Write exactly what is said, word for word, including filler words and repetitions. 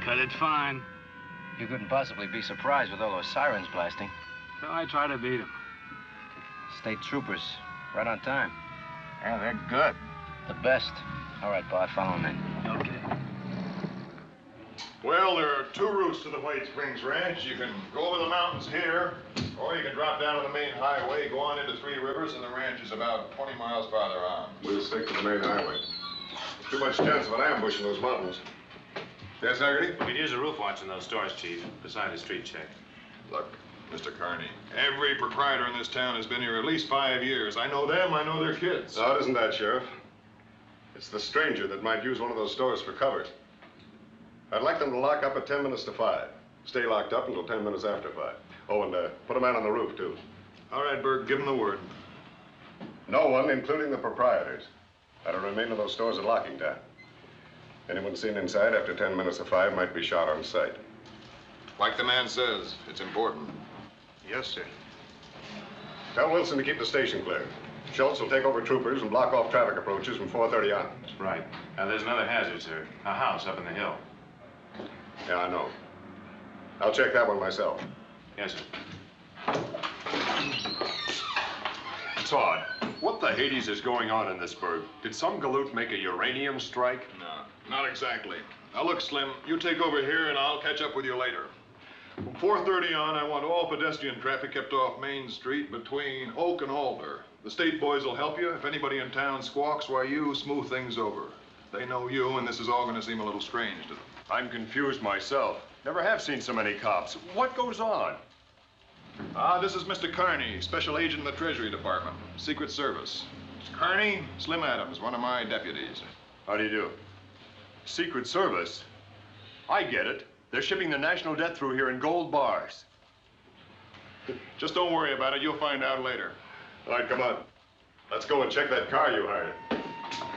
cut it fine. You couldn't possibly be surprised with all those sirens blasting. So I try to beat them. State troopers, right on time. Yeah, they're good. The best. All right, Bob, follow me. Okay. Well, there are two routes to the White Springs Ranch. You can go over the mountains here, or you can drop down on the main highway, go on into Three Rivers, and the ranch is about twenty miles farther on. We'll stick to the main highway. Too much chance of an ambush in those mountains. Yes, Haggerty? We could use a roof watch in those stores, Chief, beside a street check. Look, Mister Carney, every proprietor in this town has been here at least five years. I know them, I know their kids. No, it isn't that, Sheriff. It's the stranger that might use one of those stores for cover. I'd like them to lock up at ten minutes to five. Stay locked up until ten minutes after five. Oh, and uh, put a man on the roof, too. All right, Berg, give them the word. No one, including the proprietors, that'll remain in those stores at locking time. Anyone seen inside after ten minutes of five might be shot on sight. Like the man says, it's important. Yes, sir. Tell Wilson to keep the station clear. Schultz will take over troopers and block off traffic approaches from four thirty on. Right. Now, there's another hazard, sir. A house up in the hill. Yeah, I know. I'll check that one myself. Yes, sir. Todd, what the Hades is going on in this burg? Did some galoot make a uranium strike? No, not exactly. Now, look, Slim, you take over here, and I'll catch up with you later. From four thirty on, I want all pedestrian traffic kept off Main Street between Oak and Alder. The state boys will help you. If anybody in town squawks, why, you smooth things over. They know you, and this is all going to seem a little strange to them. I'm confused myself. Never have seen so many cops. What goes on? Ah, this is Mister Carney, Special Agent in the Treasury Department, Secret Service. Mister Carney, Slim Adams, one of my deputies. How do you do? Secret Service? I get it. They're shipping the national debt through here in gold bars. Just don't worry about it. You'll find out later. All right, come on. Let's go and check that car you hired.